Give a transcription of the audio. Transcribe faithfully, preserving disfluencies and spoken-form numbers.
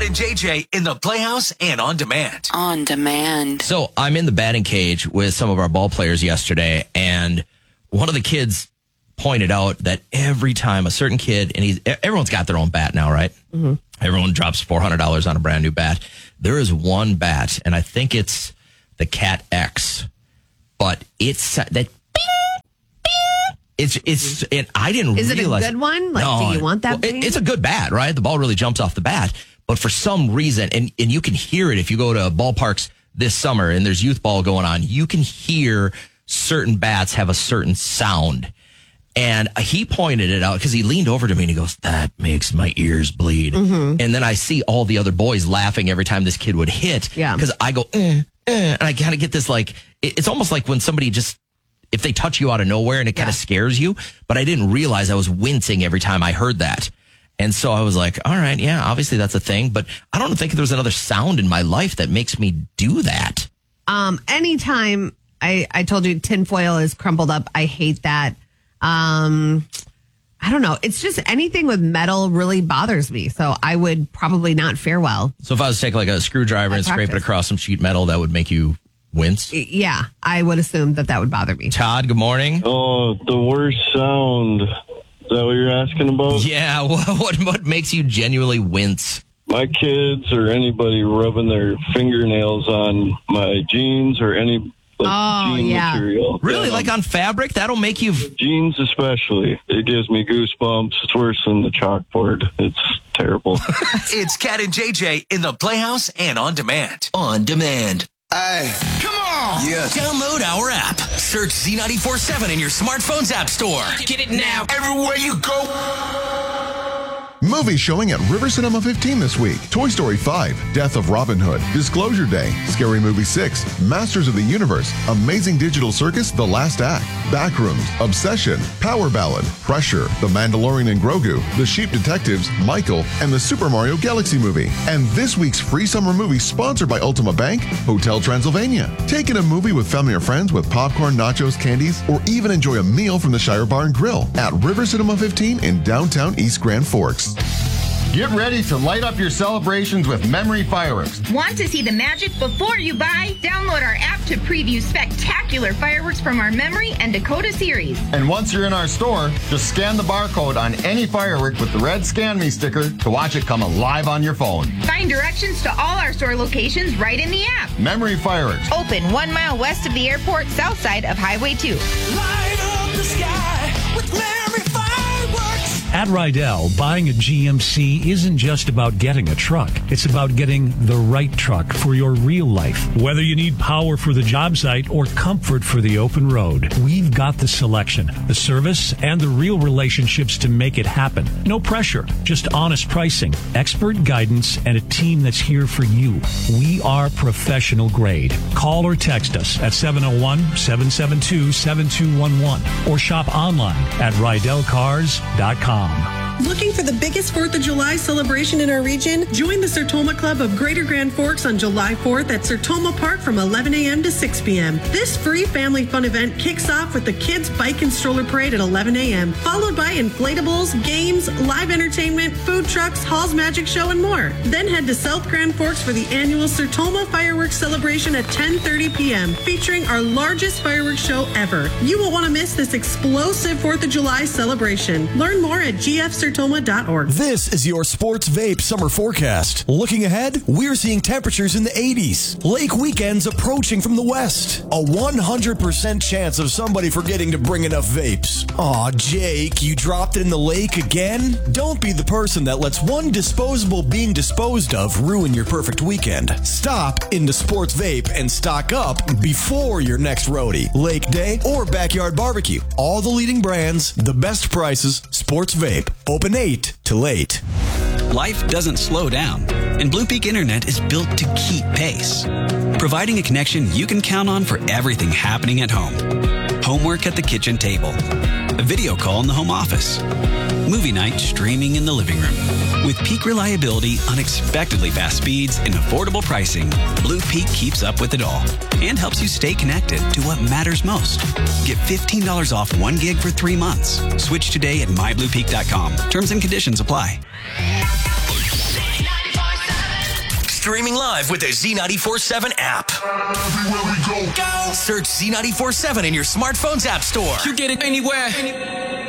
Cat and J J in the Playhouse and on demand. On demand. So I'm in the batting cage with some of our ball players yesterday, and one of the kids pointed out that every time a certain kid, and he's, everyone's got their own bat now, right? Mm-hmm. Everyone drops four hundred dollars on a brand new bat. There is one bat, and I think it's the Cat X, but it's that bing, bing. It's it's. And I didn't Is realize. Is it a good one? Like, no, do you want that? Well, it, it's a good bat, right? The ball really jumps off the bat, but for some reason, and and you can hear it if you go to ballparks this summer and there's youth ball going on. You can hear certain bats have a certain sound. And he pointed it out because he leaned over to me and he goes, that makes my ears bleed. Mm-hmm. And then I see all the other boys laughing every time this kid would hit. Yeah. Because I go, eh, eh, and I kind of get this like, it, it's almost like when somebody just, if they touch you out of nowhere and it kind of yeah. scares you. But I didn't realize I was wincing every time I heard that. And so I was like, all right, yeah, obviously that's a thing. But I don't think there's another sound in my life that makes me do that. Um, anytime I, I told you tinfoil is crumpled up, I hate that. Um, I don't know. It's just anything with metal really bothers me. So I would probably not fare well. So if I was to take like a screwdriver and scrape it across some sheet metal, that would make you wince? Yeah, I would assume that that would bother me. Todd, good morning. Oh, the worst sound. Is that what you're asking about? Yeah. What, what, what makes you genuinely wince? My kids or anybody rubbing their fingernails on my jeans or any like oh, jean yeah. material. Really? Yeah. Like on fabric? That'll make you... Jeans especially. It gives me goosebumps. It's worse than the chalkboard. It's terrible. It's Cat and J J in the Playhouse and on demand. On demand. Hey. Come on. Yes. Download our app. Search Z ninety-four point seven in your smartphone's app store. Get it now. Everywhere you go. Movies showing at River Cinema fifteen this week. Toy Story five, Death of Robin Hood, Disclosure Day, Scary Movie six, Masters of the Universe, Amazing Digital Circus, The Last Act, Backrooms, Obsession, Power Ballad, Pressure, The Mandalorian and Grogu, The Sheep Detectives, Michael, and the Super Mario Galaxy movie. And this week's free summer movie sponsored by Ultima Bank, Hotel Transylvania. Take in a movie with family or friends with popcorn, nachos, candies, or even enjoy a meal from the Shire Bar and Grill at River Cinema fifteen in downtown East Grand Forks. Get ready to light up your celebrations with Memory Fireworks. Want to see the magic before you buy? Download our app to preview spectacular fireworks from our Memory and Dakota series. And once you're in our store, just scan the barcode on any firework with the red Scan Me sticker to watch it come alive on your phone. Find directions to all our store locations right in the app. Memory Fireworks. Open one mile west of the airport, south side of Highway two. Light up the sky with Memory Fireworks. At Rydell, buying a G M C isn't just about getting a truck. It's about getting the right truck for your real life. Whether you need power for the job site or comfort for the open road, we've got the selection, the service, and the real relationships to make it happen. No pressure, just honest pricing, expert guidance, and a team that's here for you. We are professional grade. Call or text us at seven oh one, seven seven two, seven two one one or shop online at rydell cars dot com. Looking for the biggest fourth of July celebration in our region? Join the Sertoma Club of Greater Grand Forks on July fourth at Sertoma Park from eleven a.m. to six p.m. This free family fun event kicks off with the Kids Bike and Stroller Parade at eleven a.m., followed by inflatables, games, live entertainment, food trucks, Hall's Magic Show, and more. Then head to South Grand Forks for the annual Sertoma Fireworks Celebration at ten thirty p.m., featuring our largest fireworks show ever. You won't want to miss this explosive fourth of July celebration. Learn more at g f sertoma dot org. This is your Sports Vape summer forecast. Looking ahead, we're seeing temperatures in the eighties. Lake weekends approaching from the west. A one hundred percent chance of somebody forgetting to bring enough vapes. Aw, Jake, you dropped it in the lake again? Don't be the person that lets one disposable being disposed of ruin your perfect weekend. Stop into Sports Vape and stock up before your next roadie, lake day, or backyard barbecue. All the leading brands, the best prices, Sports Vape. Open eight to late. Life doesn't slow down, and Blue Peak Internet is built to keep pace, providing a connection you can count on for everything happening at home. Homework at the kitchen table, a video call in the home office, movie night streaming in the living room. With peak reliability, unexpectedly fast speeds, and affordable pricing, Blue Peak keeps up with it all and helps you stay connected to what matters most. Get fifteen dollars off one gig for three months. Switch today at my blue peak dot com. Terms and conditions apply. streaming live with the Z ninety-four seven app. Everywhere we go. Go! Search Z ninety-four seven in your smartphone's app store. You get it anywhere.